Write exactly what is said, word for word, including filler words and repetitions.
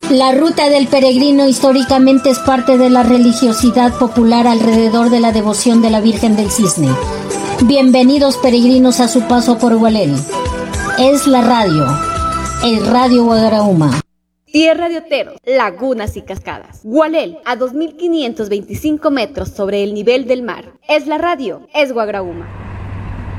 La ruta del peregrino históricamente es parte de la religiosidad popular alrededor de la devoción de la Virgen del Cisne. Bienvenidos peregrinos a su paso por Gualel. Es la radio, el Radio Guagrauma. Tierra de oteros, lagunas y cascadas. Gualel, a dos mil quinientos veinticinco metros sobre el nivel del mar. Es la radio, es Guagrauma.